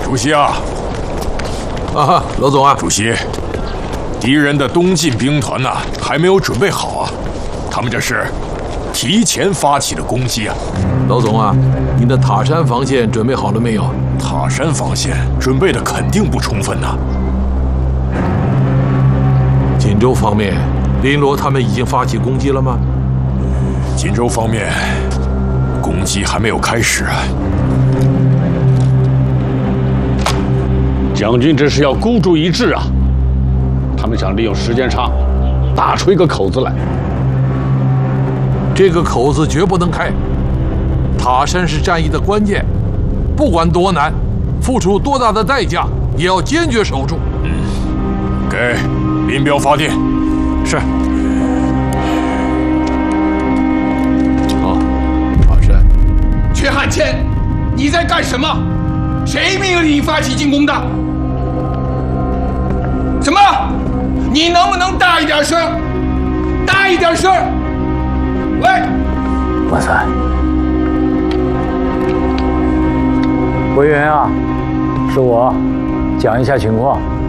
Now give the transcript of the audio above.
主席啊！ 啊，罗总啊！ 主席，敌人的东进兵团呐，还没有准备好啊，他们这是提前发起的攻击啊。 老总啊，您的塔山防线准备好了没有？ 塔山防线准备的肯定不充分呐。 锦州方面，林罗他们已经发起攻击了吗？ 锦州方面，攻击还没有开始啊。 将军这是要孤注一掷啊！他们想利用时间差，打出一个口子来。 这个口子绝不能开。塔山是战役的关键，不管多难，付出多大的代价，也要坚决守住。 给林彪发电。 是。好，塔山。 薛汉谦，你在干什么？谁命令你发起进攻的？什么？你能不能大一点声？大一点声！喂， 万岁，委员啊，是我，讲一下情况。